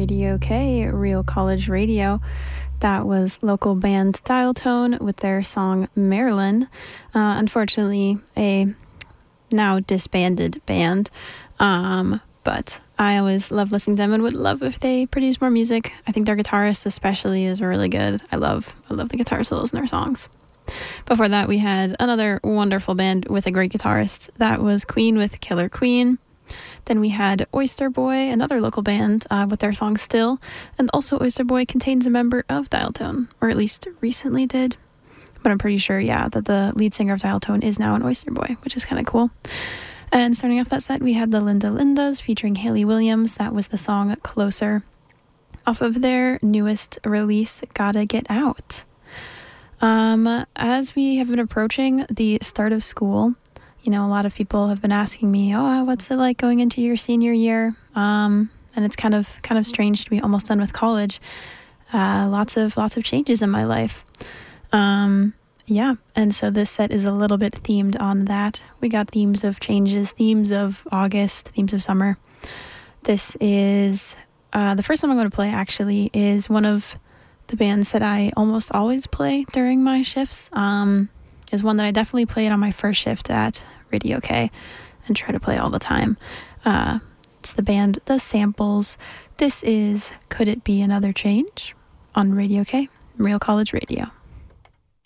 Radio K, Real College Radio. That was local band Dial Tone with their song Marilyn. Unfortunately, a now disbanded band. But I always love listening to them and would love if they produce more music. I think their guitarist especially is really good. I love the guitar solos in their songs. Before that, we had another wonderful band with a great guitarist. That was Queen with Killer Queen. Then we had Oyster Boy, another local band with their song Still. And also Oyster Boy contains a member of Dial Tone, or at least recently did. But I'm pretty sure, that the lead singer of Dial Tone is now an Oyster Boy, which is kind of cool. And starting off that set, we had the Linda Lindas featuring Hayley Williams. That was the song Closer, off of their newest release, Gotta Get Out. As we have been approaching the start of school, a lot of people have been asking me, what's it like going into your senior year? And it's kind of strange to be almost done with college. Lots of changes in my life. And so this set is a little bit themed on that. We got themes of changes, themes of August, themes of summer. This is, the first song I'm going to play actually is one of the bands that I almost always play during my shifts. Is one that I definitely played on my first shift at Radio K and try to play all the time. It's the band The Samples. This is Could It Be Another Change on Radio K, Real College Radio.